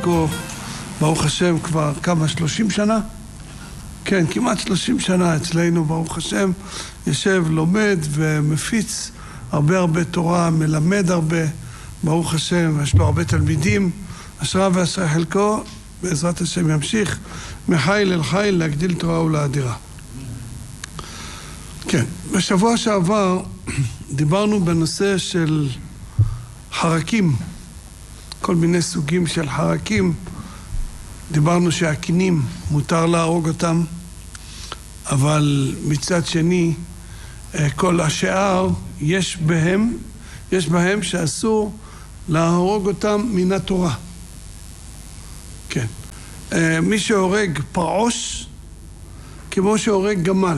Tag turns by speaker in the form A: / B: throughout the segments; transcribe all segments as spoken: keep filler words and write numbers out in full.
A: חלקו, ברוך השם, כבר כמה, שלושים שנה? כן, כמעט שלושים שנה אצלנו, ברוך השם, יושב, לומד ומפיץ הרבה הרבה תורה, מלמד הרבה, ברוך השם, יש לו הרבה תלמידים, אשרה ואשרה חלקו, בעזרת השם ימשיך מחיל אל חיל להגדיל תורה ולאדירה. כן, בשבוע שעבר דיברנו בנושא של חרקים, כל מיני סוגים של חרקים. דיברנו שהקינים מותר להרוג אותם, אבל מצד שני כל השאר יש בהם, יש בהם שאסור להרוג אותם מן התורה. כן. מי שהורג פרעוש כמו שהורג גמל.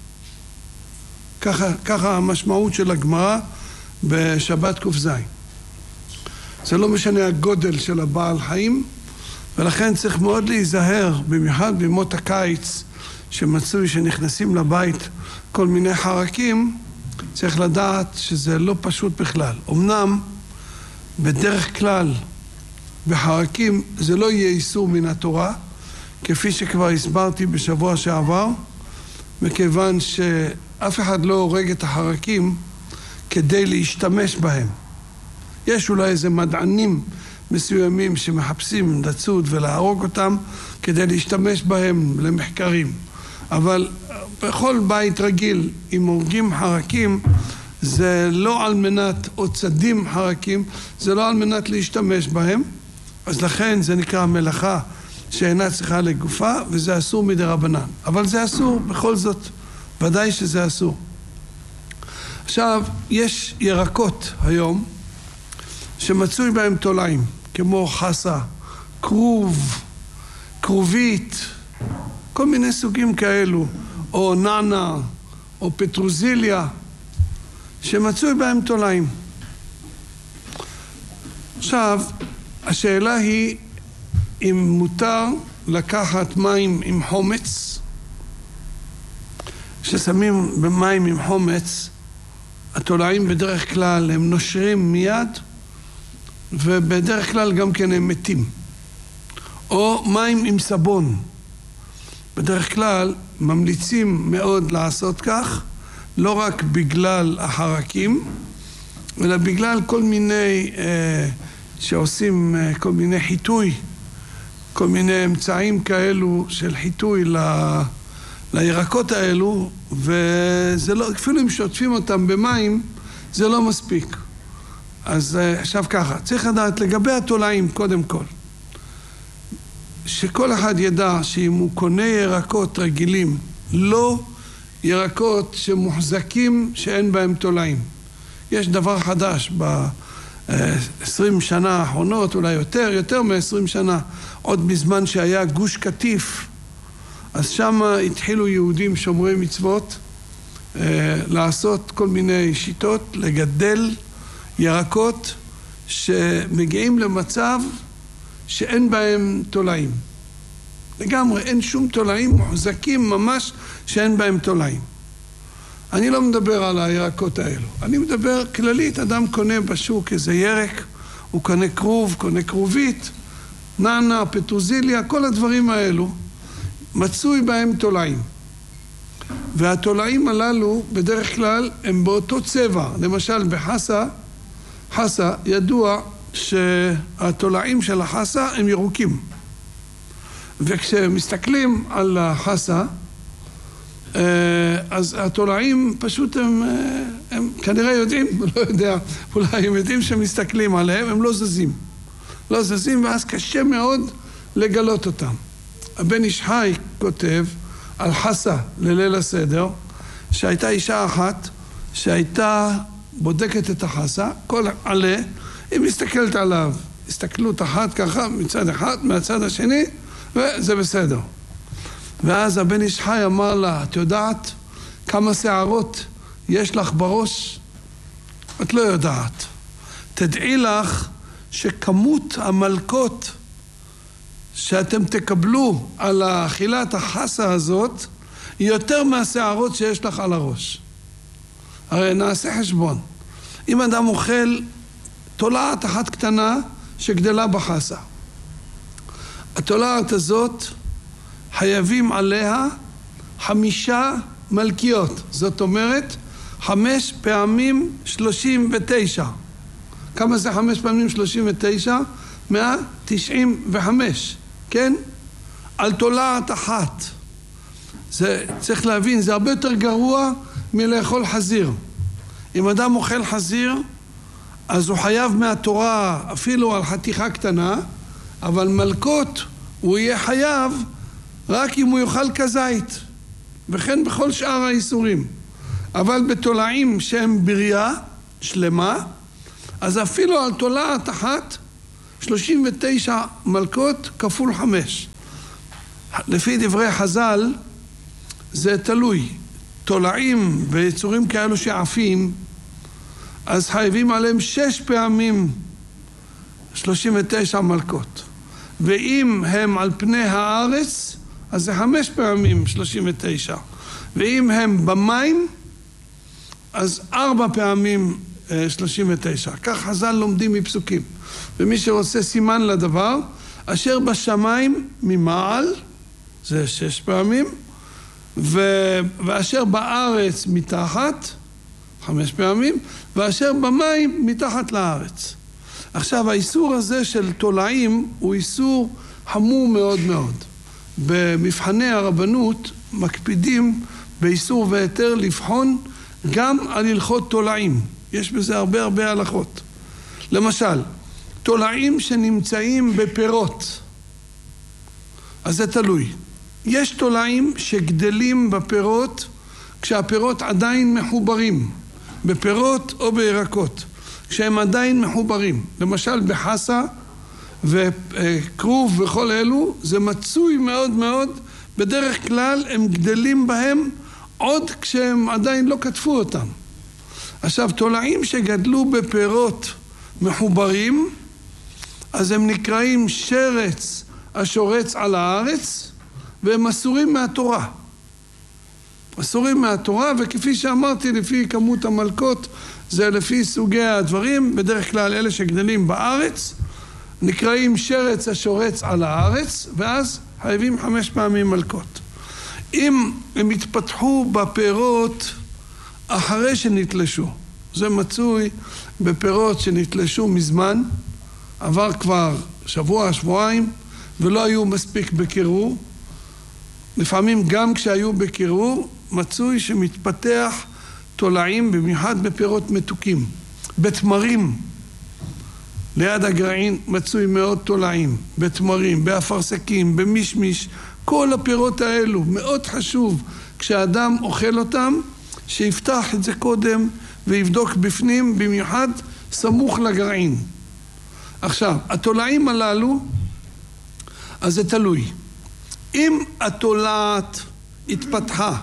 A: ככה, ככה המשמעות של הגמרא בשבת ק"ז. זה לא משנה הגודל של הבעל חיים, ולכן צריך מאוד להיזהר, במיוחד בימות הקיץ, שמצוי שנכנסים לבית כל מיני חרקים, צריך לדעת שזה לא פשוט בכלל. אמנם, בדרך כלל, בחרקים זה לא יהיה איסור מן התורה, כפי שכבר הסברתי בשבוע שעבר, מכיוון שאף אחד לא הורג את החרקים כדי להשתמש בהם. יש אולי איזה מדענים מסוימים שמחפשים לצוד ולהרוג אותם כדי להשתמש בהם למחקרים. אבל בכל בית רגיל, אם הורגים חרקים, זה לא על מנת, או צדים חרקים, זה לא על מנת להשתמש בהם. אז לכן זה נקרא מלאכה שאינה צריכה לגופה, וזה אסור מדרבנן. אבל זה אסור, בכל זאת, ודאי שזה אסור. עכשיו, יש ירקות היום, שמצוי בהם תולעים, כמו חסה, כרוב, כרובית, כל מיני סוגים כאלו, או נענה, או פטרוזיליה, שמצוי בהם תולעים. עכשיו, השאלה היא אם מותר לקחת מים עם חומץ, ששמים במים עם חומץ, התולעים בדרך כלל הם נושרים מיד, ובדרך כלל גם כן הם מתים. או מים עם סבון. בדרך כלל ממליצים מאוד לעשות כך, לא רק בגלל החרקים, אלא בגלל כל מיני, אה, שעושים אה, כל מיני חיטוי, כל מיני אמצעים כאלו של חיטוי ל, לירקות האלו, וזה לא, אפילו אם שוטפים אותם במים, זה לא מספיק. אז עכשיו ככה, צריך לדעת לגבי התולעים קודם כל, שכל אחד ידע שאם הוא קונה ירקות רגילים, לא ירקות שמוחזקים שאין בהם תולעים. יש דבר חדש ב-עשרים שנה האחרונות, אולי יותר, יותר מ-עשרים שנה, עוד בזמן שהיה גוש קטיף, אז שם התחילו יהודים שומרי מצוות לעשות כל מיני שיטות, לגדל ירקות שמגיעים למצב שאין בהם תולעים. לגמרי, אין שום תולעים, מוחזקים ממש שאין בהם תולעים. אני לא מדבר על הירקות האלו. אני מדבר כללית, אדם קונה בשוק איזה ירק, הוא קונה כרוב, קונה כרובית, נענה, פטרוזיליה, כל הדברים האלו, מצוי בהם תולעים. והתולעים הללו בדרך כלל הם באותו צבע. למשל בחסה, חסה ידוע שהתולעים של החסה הם ירוקים. וכשמסתכלים על החסה, אז התולעים פשוט הם, הם כנראה יודעים, לא יודע, אולי הם יודעים שמסתכלים עליהם, הם לא זזים. לא זזים, ואז קשה מאוד לגלות אותם. הבן איש חי כותב על חסה לליל הסדר, שהייתה אישה אחת שהייתה בודקת את החסה, כל עלה, היא מסתכלת עליו, הסתכלות אחת ככה מצד אחד, מהצד השני, וזה בסדר. ואז הבן איש חי אמר לה, את יודעת כמה שערות יש לך בראש? את לא יודעת. תדעי לך שכמות המלכות שאתם תקבלו על האכילת החסה הזאת, היא יותר מהשערות שיש לך על הראש. הרי נעשה חשבון. אם אדם אוכל תולעת אחת קטנה שגדלה בחסה, התולעת הזאת חייבים עליה חמישה מלכיות. זאת אומרת, חמש פעמים שלושים ותשע. כמה זה חמש פעמים שלושים ותשע? מאה תשעים וחמש, כן? על תולעת אחת. זה, צריך להבין, זה הרבה יותר גרוע מלאכול חזיר. אם אדם אוכל חזיר, אז הוא חייב מהתורה אפילו על חתיכה קטנה, אבל מלכות הוא יהיה חייב רק אם הוא יאכל כזית, וכן בכל שאר האיסורים. אבל בתולעים שהם בריאה שלמה, אז אפילו על תולעת אחת, שלושים ותשע מלכות כפול חמש. לפי דברי חז"ל, זה תלוי. תולעים ויצורים כאלו שעפים, אז חייבים עליהם שש פעמים שלושים ותשע מלכות. ואם הם על פני הארץ, אז זה חמש פעמים שלושים ותשע. ואם הם במים, אז ארבע פעמים שלושים ותשע. כך חז"ל לומדים מפסוקים. ומי שרוצה סימן לדבר, אשר בשמיים ממעל, זה שש פעמים, ו... ואשר בארץ מתחת, חמש פעמים, ואשר במים מתחת לארץ. עכשיו, האיסור הזה של תולעים הוא איסור חמור מאוד מאוד. במבחני הרבנות מקפידים באיסור והיתר לבחון גם על הלכות תולעים. יש בזה הרבה הרבה הלכות. למשל, תולעים שנמצאים בפירות, אז זה תלוי. יש תולעים שגדלים בפירות כשהפירות עדיין מחוברים, בפירות או בירקות, כשהם עדיין מחוברים. למשל בחסה וקרוב וכל אלו, זה מצוי מאוד מאוד, בדרך כלל הם גדלים בהם עוד כשהם עדיין לא כתפו אותם. עכשיו, תולעים שגדלו בפירות מחוברים, אז הם נקראים שרץ השורץ על הארץ, והם אסורים מהתורה. אסורים מהתורה, וכפי שאמרתי, לפי כמות המלכות, זה לפי סוגי הדברים, בדרך כלל אלה שגדלים בארץ, נקראים שרץ השורץ על הארץ, ואז חייבים חמש פעמים מלכות. אם הם התפתחו בפירות אחרי שנתלשו, זה מצוי בפירות שנתלשו מזמן, עבר כבר שבוע, שבועיים, ולא היו מספיק בקירור. לפעמים גם כשהיו בקירור, מצוי שמתפתח תולעים, במיוחד בפירות מתוקים. בתמרים, ליד הגרעין, מצוי מאוד תולעים. בתמרים, באפרסקים, במישמיש, כל הפירות האלו, מאוד חשוב, כשאדם אוכל אותם, שיפתח את זה קודם ויבדוק בפנים, במיוחד סמוך לגרעין. עכשיו, התולעים הללו, אז זה תלוי. אם התולעת התפתחה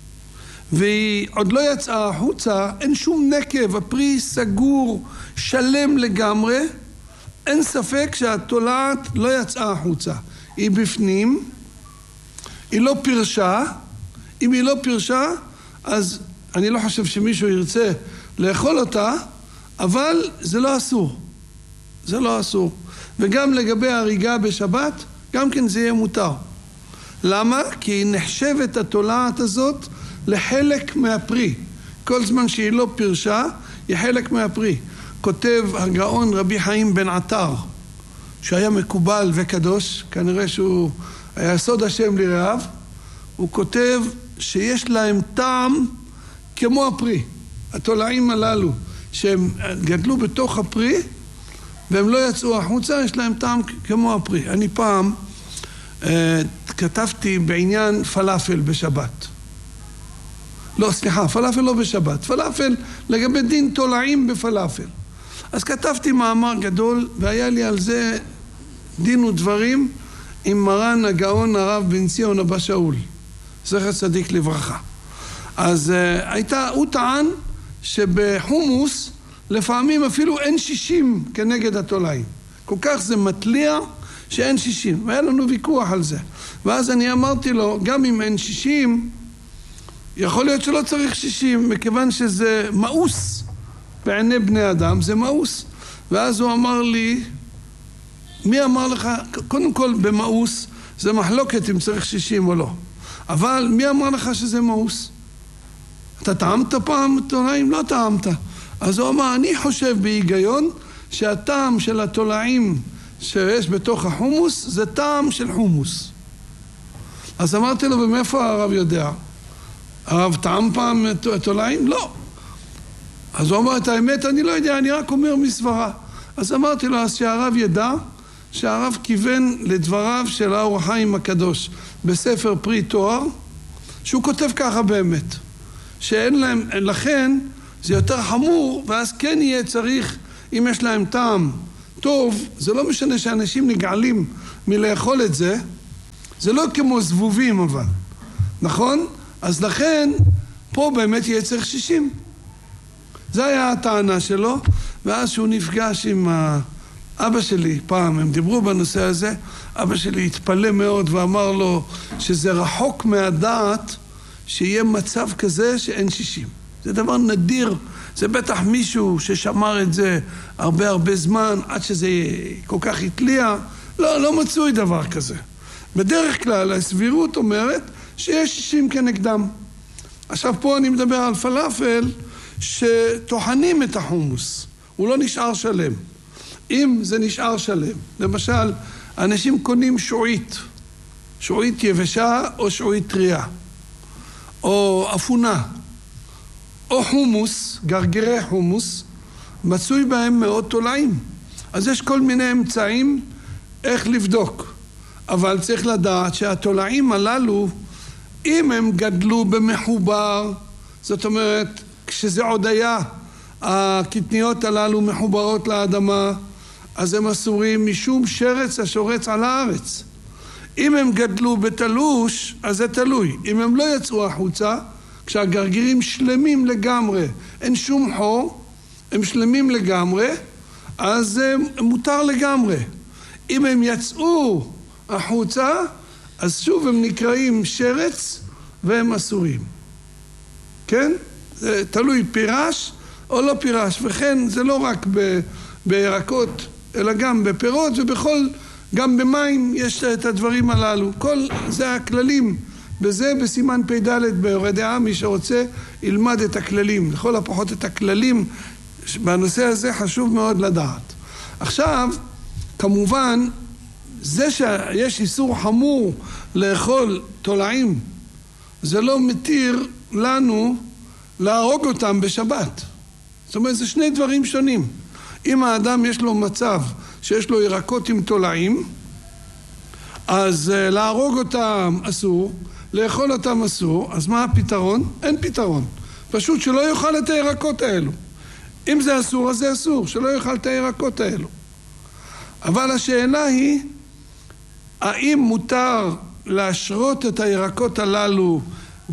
A: והיא עוד לא יצאה החוצה, אין שום נקב, הפרי סגור, שלם לגמרי, אין ספק שהתולעת לא יצאה החוצה. היא בפנים, היא לא פרשה. אם היא לא פרשה, אז אני לא חושב שמישהו ירצה לאכול אותה, אבל זה לא אסור. זה לא אסור. וגם לגבי הריגה בשבת, גם כן זה יהיה מותר. למה? כי היא נחשבת התולעת הזאת לחלק מהפרי. כל זמן שהיא לא פרשה, היא חלק מהפרי. כותב הגאון רבי חיים בן עטר, שהיה מקובל וקדוש, כנראה שהוא היה סוד השם לרעיו, הוא כותב שיש להם טעם כמו הפרי. התולעים הללו, שהם גדלו בתוך הפרי, והם לא יצאו החוצה, יש להם טעם כמו הפרי. אני פעם אה, כתבתי בעניין פלאפל בשבת. לא, סליחה, פלאפל לא בשבת. פלאפל לגבי דין תולעים בפלאפל. אז כתבתי מאמר גדול, והיה לי על זה דין ודברים עם מרן הגאון הרב בן ציון אבא שאול, זכר צדיק לברכה. אז אה, הייתה, הוא טען שבחומוס לפעמים אפילו אין שישים כנגד התולעים. כל כך זה מטליע שאין שישים. והיה לנו ויכוח על זה. ואז אני אמרתי לו, גם אם אין שישים, יכול להיות שלא צריך שישים, מכיוון שזה מאוס בעיני בני אדם, זה מאוס. ואז הוא אמר לי, מי אמר לך, קודם כל במאוס זה מחלוקת אם צריך שישים או לא. אבל מי אמר לך שזה מאוס? אתה טעמת פעם תולעים? לא טעמת. אז הוא אמר, אני חושב בהיגיון שהטעם של התולעים שיש בתוך החומוס זה טעם של חומוס. אז אמרתי לו, ומאיפה הרב יודע? הרב טעם פעם תולעים? לא. אז הוא אמר, את האמת אני לא יודע, אני רק אומר מסברה. אז אמרתי לו, אז שהרב ידע שהרב כיוון לדבריו של האור החיים הקדוש בספר פרי תואר, שהוא כותב ככה באמת, שאין להם, לכן זה יותר חמור, ואז כן יהיה צריך, אם יש להם טעם טוב, זה לא משנה שאנשים נגעלים מלאכול את זה, זה לא כמו זבובים אבל, נכון? אז לכן פה באמת יהיה צריך שישים. זה היה הטענה שלו, ואז שהוא נפגש עם אבא שלי פעם, הם דיברו בנושא הזה, אבא שלי התפלא מאוד ואמר לו שזה רחוק מהדעת שיהיה מצב כזה שאין שישים. זה דבר נדיר, זה בטח מישהו ששמר את זה הרבה הרבה זמן עד שזה כל כך התליע, לא, לא מצוי דבר כזה. בדרך כלל הסבירות אומרת שיש שישים כנגדם. עכשיו פה אני מדבר על פלאפל שטוחנים את החומוס, הוא לא נשאר שלם. אם זה נשאר שלם, למשל, אנשים קונים שועית, שועית יבשה או שועית טריה, או אפונה, או חומוס, גרגרי חומוס, מצוי בהם מאוד תולעים. אז יש כל מיני אמצעים איך לבדוק. אבל צריך לדעת שהתולעים הללו, אם הם גדלו במחובר, זאת אומרת, כשזה עוד היה, הקטניות הללו מחוברות לאדמה, אז הם אסורים משום שרץ השורץ על הארץ. אם הם גדלו בתלוש, אז זה תלוי. אם הם לא יצאו החוצה, כשהגרגירים שלמים לגמרי, אין שום חור, הם שלמים לגמרי, אז זה מותר לגמרי. אם הם יצאו החוצה, אז שוב הם נקראים שרץ והם אסורים. כן? זה תלוי פירש או לא פירש, וכן זה לא רק ב, בירקות, אלא גם בפירות ובכל, גם במים יש את הדברים הללו. כל זה הכללים, בזה בסימן פי ד' ביורה דעה, מי שרוצה ילמד את הכללים, לכל הפחות את הכללים, בנושא הזה חשוב מאוד לדעת. עכשיו, כמובן, זה שיש איסור חמור לאכול תולעים, זה לא מתיר לנו להרוג אותם בשבת. זאת אומרת, זה שני דברים שונים. אם האדם יש לו מצב שיש לו ירקות עם תולעים, אז להרוג אותם אסור, לאכול אותם אסור, אז מה הפתרון? אין פתרון. פשוט שלא יאכל את הירקות האלו. אם זה אסור, אז זה אסור, שלא יאכל את הירקות האלו. אבל השאלה היא, האם מותר להשרות את הירקות הללו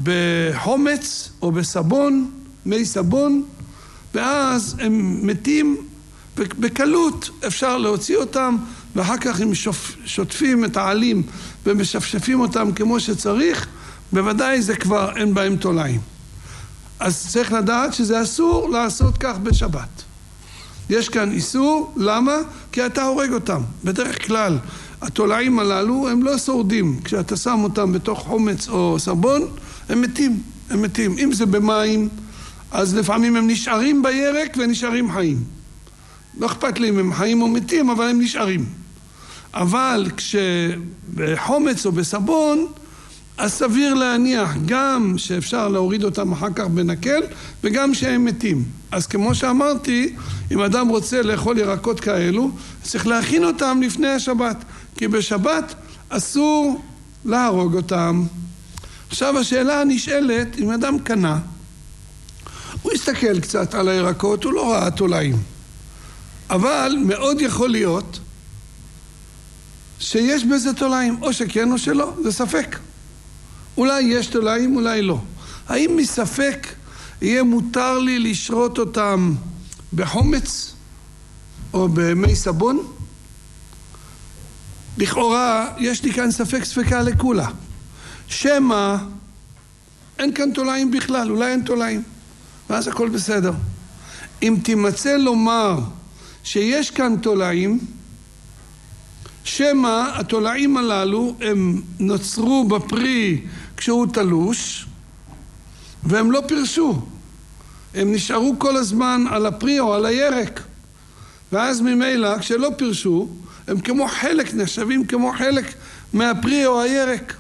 A: בחומץ או בסבון, מי סבון, ואז הם מתים, בקלות אפשר להוציא אותם, ואחר כך הם שוטפים את העלים ומשפשפים אותם כמו שצריך, בוודאי זה כבר אין בהם תולעים. אז צריך לדעת שזה אסור לעשות כך בשבת. יש כאן איסור, למה? כי אתה הורג אותם. בדרך כלל, התולעים הללו הם לא שורדים. כשאתה שם אותם בתוך חומץ או סבון, הם מתים, הם מתים. אם זה במים, אז לפעמים הם נשארים בירק ונשארים חיים. לא אכפת לי אם הם חיים או מתים, אבל הם נשארים. אבל כשבחומץ או בסבון, אז סביר להניח גם שאפשר להוריד אותם אחר כך בנקל, וגם שהם מתים. אז כמו שאמרתי, אם אדם רוצה לאכול ירקות כאלו, צריך להכין אותם לפני השבת, כי בשבת אסור להרוג אותם. עכשיו השאלה הנשאלת, אם אדם קנה, הוא הסתכל קצת על הירקות, הוא לא ראה תולעים. אבל מאוד יכול להיות שיש בזה תולעים, או שכן או שלא, זה ספק. אולי יש תולעים, אולי לא. האם מספק יהיה מותר לי לשרות אותם בחומץ או במי סבון? לכאורה יש לי כאן ספק ספקה לכולה. שמה אין כאן תולעים בכלל, אולי אין תולעים. ואז הכל בסדר. אם תימצא לומר שיש כאן תולעים, שמה התולעים הללו הם נוצרו בפרי כשהוא תלוש, והם לא פרשו. הם נשארו כל הזמן על הפרי או על הירק. ואז ממילא, כשלא פרשו, הם כמו חלק, נחשבים כמו חלק מהפרי או הירק.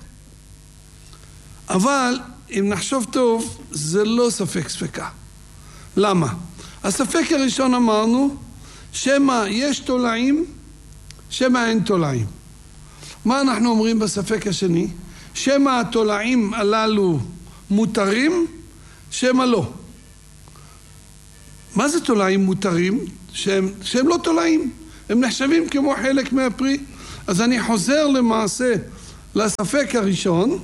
A: אבל אם נחשוב טוב, זה לא ספק ספקה. למה? הספק הראשון אמרנו, שמה יש תולעים, שמה אין תולעים. מה אנחנו אומרים בספק השני? שמה התולעים הללו מותרים, שמה לא. מה זה תולעים מותרים? שהם, שהם לא תולעים, הם נחשבים כמו חלק מהפרי. אז אני חוזר למעשה לספק הראשון,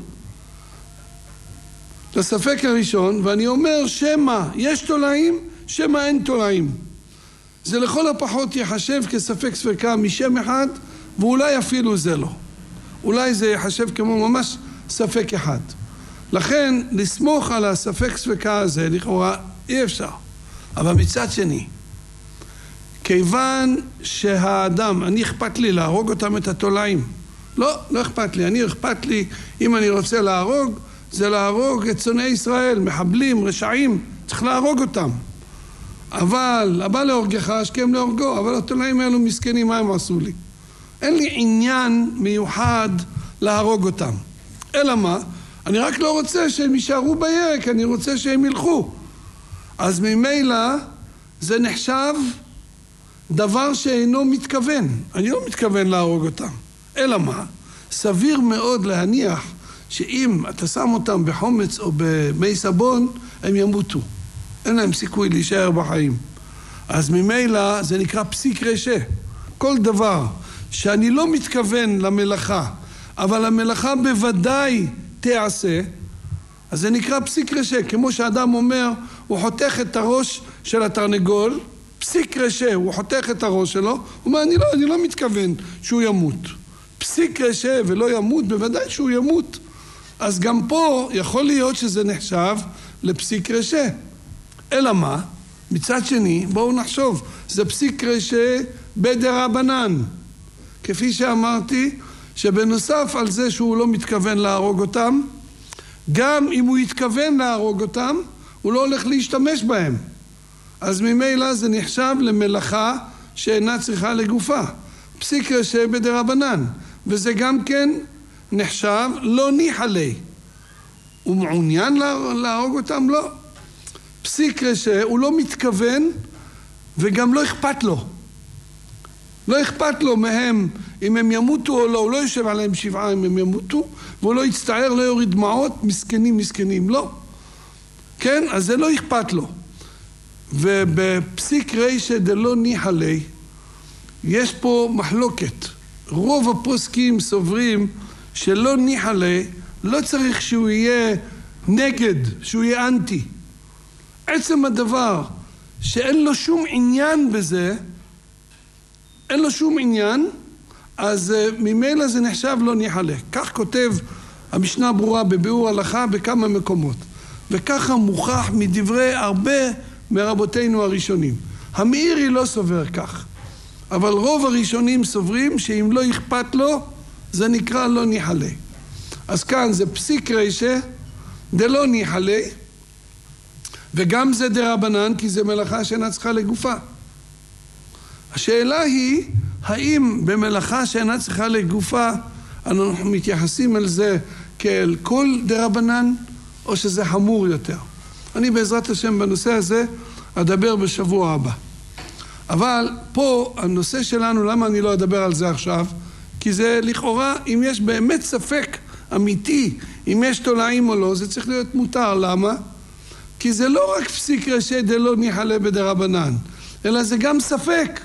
A: לספק הראשון, ואני אומר שמה יש תולעים, שמה אין תולעים. זה לכל הפחות יחשב כספק ספקה משם אחד, ואולי אפילו זה לא. אולי זה יחשב כמו ממש ספק אחד. לכן לסמוך על הספק ספקה הזה לכאורה אי אפשר. אבל מצד שני, כיוון שהאדם, אני אכפת לי להרוג אותם את התולעים. לא, לא אכפת לי. אני אכפת לי, אם אני רוצה להרוג, זה להרוג את שונאי ישראל, מחבלים, רשעים, צריך להרוג אותם. אבל הבא להורגך, השכם להורגו, אבל התולעים האלו מסכנים, מה הם עשו לי? אין לי עניין מיוחד להרוג אותם. אלא מה? אני רק לא רוצה שהם יישארו בירק, אני רוצה שהם ילכו. אז ממילא זה נחשב דבר שאינו מתכוון. אני לא מתכוון להרוג אותם. אלא מה? סביר מאוד להניח שאם אתה שם אותם בחומץ או במי סבון, הם ימותו. אין להם סיכוי להישאר בחיים. אז ממילא זה נקרא פסיק רשע. כל דבר שאני לא מתכוון למלאכה, אבל המלאכה בוודאי תעשה, אז זה נקרא פסיק רשע. כמו שאדם אומר, הוא חותך את הראש של התרנגול, פסיק רשע, הוא חותך את הראש שלו, הוא אומר, אני לא, אני לא מתכוון שהוא ימות. פסיק רשע ולא ימות, בוודאי שהוא ימות. אז גם פה יכול להיות שזה נחשב לפסיק רשע. אלא מה? מצד שני, בואו נחשוב, זה פסיק רשע בדרבנן. כפי שאמרתי, שבנוסף על זה שהוא לא מתכוון להרוג אותם, גם אם הוא יתכוון להרוג אותם, הוא לא הולך להשתמש בהם. אז ממילא זה נחשב למלאכה שאינה צריכה לגופה. פסיק רשע בדרבנן. וזה גם כן נחשב לא ניחא ליה. הוא מעוניין להרוג אותם? לא. פסיק רשע, הוא לא מתכוון וגם לא אכפת לו. לא אכפת לו מהם אם הם ימותו או לא, הוא לא יושב עליהם שבעה אם הם ימותו, והוא לא יצטער, לא יוריד דמעות, מסכנים, מסכנים, לא. כן? אז זה לא אכפת לו. ובפסיק רשע דלא ניחא ליה, יש פה מחלוקת. רוב הפוסקים סוברים שלא ניחא ליה, לא צריך שהוא יהיה נגד, שהוא יהיה אנטי. עצם הדבר שאין לו שום עניין בזה, אין לו שום עניין, אז ממילא זה נחשב לא ניחא ליה. כך כותב המשנה ברורה בביאור הלכה בכמה מקומות. וככה מוכח מדברי הרבה מרבותינו הראשונים. המאירי לא סובר כך. אבל רוב הראשונים סוברים שאם לא אכפת לו, זה נקרא לא ניחא ליה. אז כאן זה פסיק רשע, דלא ניחא ליה, וגם זה דרבנן, כי זה מלאכה שאינה צריכה לגופה. השאלה היא, האם במלאכה שאינה צריכה לגופה, אנחנו מתייחסים אל זה כאל כל דרבנן, או שזה חמור יותר? אני בעזרת השם בנושא הזה אדבר בשבוע הבא. אבל פה הנושא שלנו, למה אני לא אדבר על זה עכשיו? כי זה לכאורה, אם יש באמת ספק אמיתי, אם יש תולעים או לא, זה צריך להיות מותר. למה? כי זה לא רק פסיק רשע דלא ניחא ליה בדרבנן, אלא זה גם ספק.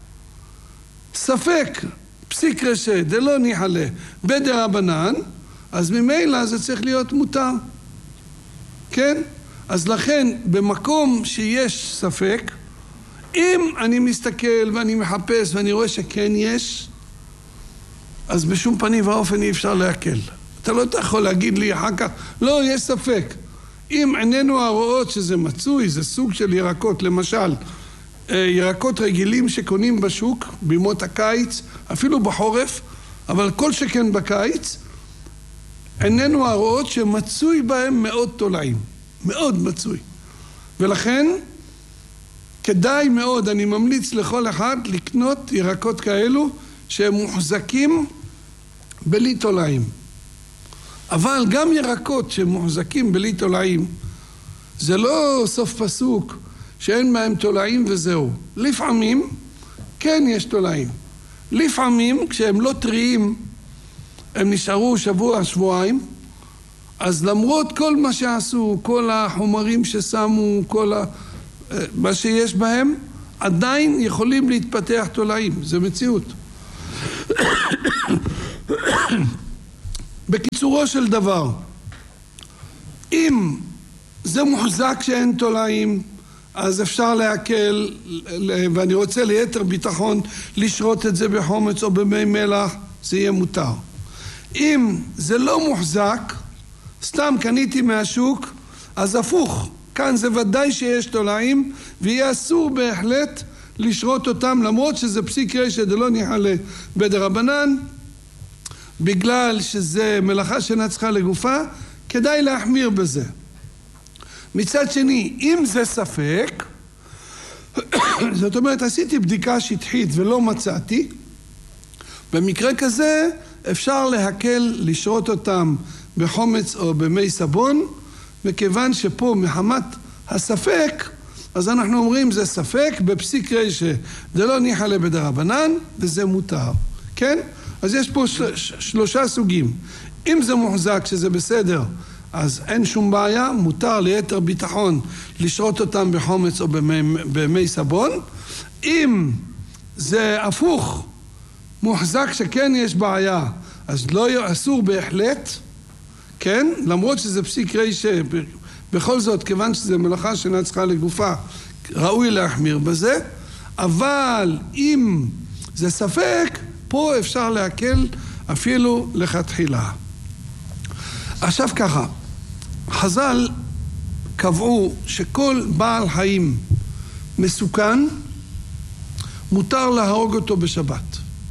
A: ספק, פסיק רשע דלא ניחא ליה בדרבנן, אז ממילא זה צריך להיות מותר. כן? אז לכן, במקום שיש ספק, אם אני מסתכל ואני מחפש ואני רואה שכן יש, אז בשום פנים ואופן אי אפשר להקל. אתה לא יכול להגיד לי אחר כך, לא, יש ספק. אם עינינו הרואות שזה מצוי, זה סוג של ירקות, למשל, ירקות רגילים שקונים בשוק, בימות הקיץ, אפילו בחורף, אבל כל שכן בקיץ, עינינו הרואות שמצוי בהם מאוד תולעים, מאוד מצוי. ולכן, כדאי מאוד, אני ממליץ לכל אחד לקנות ירקות כאלו שהם מוחזקים בלי תולעים. אבל גם ירקות שמוחזקים בלי תולעים, זה לא סוף פסוק שאין בהם תולעים וזהו. לפעמים, כן יש תולעים. לפעמים, כשהם לא טריים, הם נשארו שבוע, שבועיים, אז למרות כל מה שעשו, כל החומרים ששמו, כל ה... מה שיש בהם, עדיין יכולים להתפתח תולעים. זה מציאות. בקיצורו של דבר, אם זה מוחזק שאין תולעים, אז אפשר להקל, ואני רוצה ליתר ביטחון לשרות את זה בחומץ או במי מלח, זה יהיה מותר. אם זה לא מוחזק, סתם קניתי מהשוק, אז הפוך, כאן זה ודאי שיש תולעים, ויהיה אסור בהחלט לשרות אותם, למרות שזה פסיק רשע דלא ניחא בדרבנן, בגלל שזה מלאכה שנצחה לגופה, כדאי להחמיר בזה. מצד שני, אם זה ספק, זאת אומרת, עשיתי בדיקה שטחית ולא מצאתי, במקרה כזה אפשר להקל לשרות אותם בחומץ או במי סבון, מכיוון שפה מחמת הספק, אז אנחנו אומרים זה ספק בפסיק רשע דלא ניחא בדרבנן, וזה מותר. כן? אז יש פה של, שלושה סוגים. אם זה מוחזק שזה בסדר, אז אין שום בעיה, מותר ליתר ביטחון לשרות אותם בחומץ או במי, במי סבון. אם זה הפוך, מוחזק שכן יש בעיה, אז לא אסור בהחלט, כן? למרות שזה פסיק רשע, בכל זאת, כיוון שזה מלאכה שנצחה לגופה, ראוי להחמיר בזה, אבל אם זה ספק, פה אפשר להקל אפילו לכתחילה. עכשיו ככה, חז"ל קבעו שכל בעל חיים מסוכן, מותר להרוג אותו בשבת.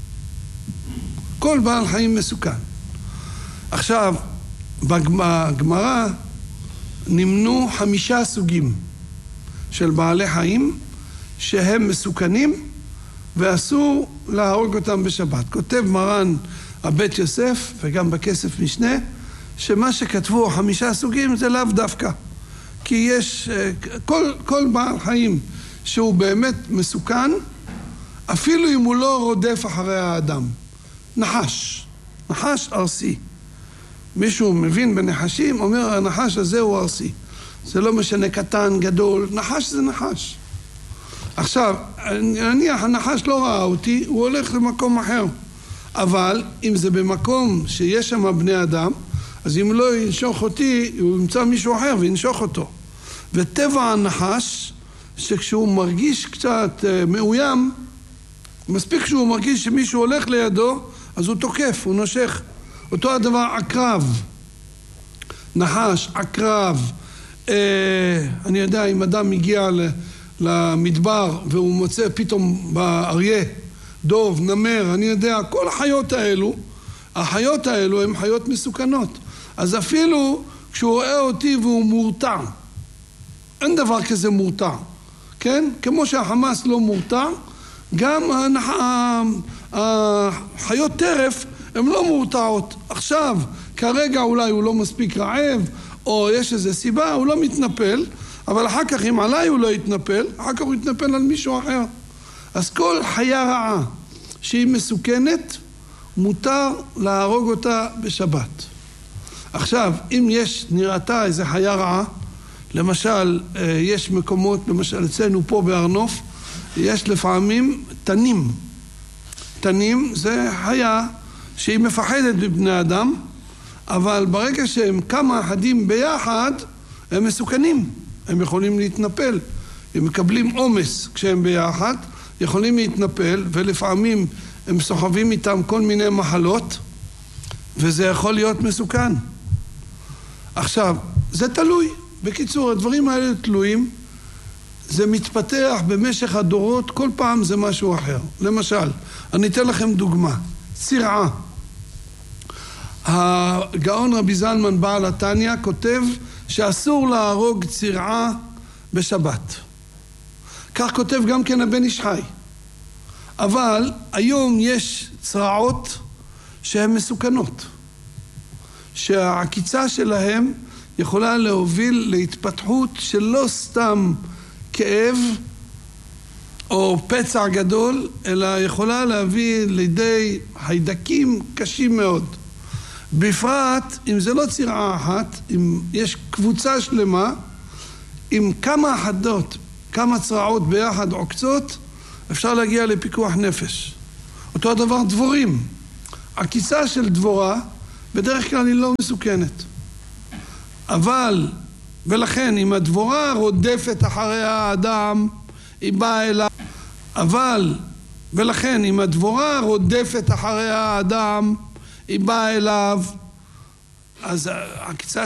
A: כל בעל חיים מסוכן. עכשיו, בגמרא נמנו חמישה סוגים של בעלי חיים שהם מסוכנים ואסור להרוג אותם בשבת. כותב מרן הבית יוסף וגם בכסף משנה שמה שכתבו חמישה סוגים זה לאו דווקא, כי יש כל, כל בעל חיים שהוא באמת מסוכן, אפילו אם הוא לא רודף אחרי האדם. נחש, נחש ארסי. מישהו מבין בנחשים, אומר הנחש הזה הוא ארסי. זה לא משנה קטן, גדול, נחש זה נחש. עכשיו, נניח הנחש לא ראה אותי, הוא הולך למקום אחר. אבל אם זה במקום שיש שם בני אדם, אז אם לא ינשוך אותי, הוא ימצא מישהו אחר וינשוך אותו. וטבע הנחש, שכשהוא מרגיש קצת מאוים, מספיק שהוא מרגיש שמישהו הולך לידו, אז הוא תוקף, הוא נושך. אותו הדבר עקרב, נחש, עקרב. אה, אני יודע, אם אדם מגיע למדבר והוא מוצא פתאום באריה, דוב, נמר, אני יודע, כל החיות האלו, החיות האלו הן חיות מסוכנות. אז אפילו כשהוא רואה אותי והוא מורתע, אין דבר כזה מורתע, כן? כמו שהחמאס לא מורתע, גם החיות טרף הן לא מורתעות. עכשיו, כרגע אולי הוא לא מספיק רעב, או יש איזו סיבה, הוא לא מתנפל, אבל אחר כך אם עליי הוא לא יתנפל, אחר כך הוא יתנפל על מישהו אחר. אז כל חיה רעה שהיא מסוכנת, מותר להרוג אותה בשבת. עכשיו, אם יש נראתה איזו חיה רעה, למשל, יש מקומות, למשל אצלנו פה בארנוף, יש לפעמים תנים. תנים זה חיה שהיא מפחדת בבני אדם, אבל ברגע שהם כמה אחדים ביחד, הם מסוכנים. הם יכולים להתנפל. הם מקבלים עומס כשהם ביחד, יכולים להתנפל, ולפעמים הם סוחבים איתם כל מיני מחלות, וזה יכול להיות מסוכן. עכשיו, זה תלוי. בקיצור, הדברים האלה תלויים. זה מתפתח במשך הדורות, כל פעם זה משהו אחר. למשל, אני אתן לכם דוגמה. צירעה. הגאון רבי זלמן בעל התניא כותב שאסור להרוג צירעה בשבת. כך כותב גם כן הבן איש חי. אבל היום יש צרעות שהן מסוכנות, שהעקיצה שלהם יכולה להוביל להתפתחות של לא סתם כאב או פצע גדול, אלא יכולה להביא לידי חיידקים קשים מאוד. בפרט אם זה לא צירעה אחת, אם יש קבוצה שלמה, עם כמה אחדות, כמה צרעות ביחד עוקצות, אפשר להגיע לפיקוח נפש. אותו הדבר דבורים. עקיצה של דבורה בדרך כלל היא לא מסוכנת. אבל, ולכן אם הדבורה רודפת אחרי האדם, היא באה אליו. אבל, ולכן אם הדבורה רודפת אחרי האדם, היא באה אליו, אז העקיצה